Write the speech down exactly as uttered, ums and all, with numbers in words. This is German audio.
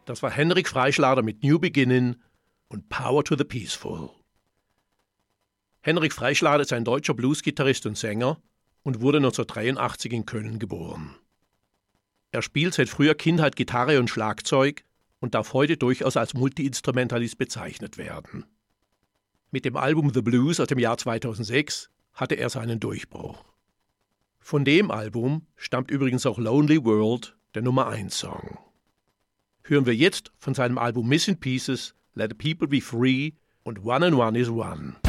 Das war Henrik Freischlader mit New Beginning und Power to the Peaceful. Henrik Freischlader ist ein deutscher Bluesgitarrist und Sänger und wurde neunzehnhundertdreiundachtzig in Köln geboren. Er spielt seit früher Kindheit Gitarre und Schlagzeug und darf heute durchaus als Multi-Instrumentalist bezeichnet werden. Mit dem Album The Blues aus dem Jahr zweitausendsechs hatte er seinen Durchbruch. Von dem Album stammt übrigens auch Lonely World, der Nummer eins Song. Hören wir jetzt von seinem Album Missing Pieces, Let the People Be Free und One and One is One.